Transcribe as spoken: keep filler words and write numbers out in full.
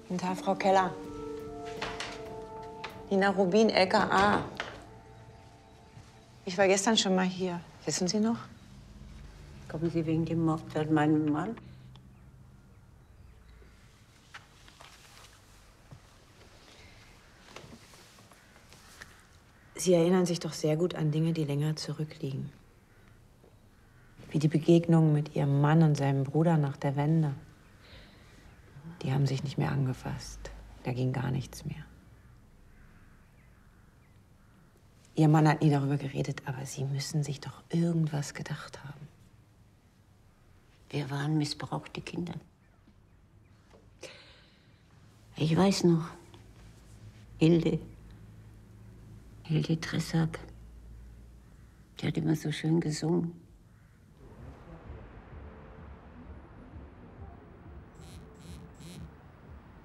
Guten Tag, Frau Keller. Nina Rubin, L K A. Ich war gestern schon mal hier. Wissen Sie noch? Kommen Sie wegen dem Mord an meinem Mann? Sie erinnern sich doch sehr gut an Dinge, die länger zurückliegen. Wie die Begegnung mit Ihrem Mann und seinem Bruder nach der Wende. Die haben sich nicht mehr angefasst. Da ging gar nichts mehr. Ihr Mann hat nie darüber geredet, aber Sie müssen sich doch irgendwas gedacht haben. Wir waren missbrauchte Kinder. Ich weiß noch, Hilde, Hilde Tressack, die hat immer so schön gesungen.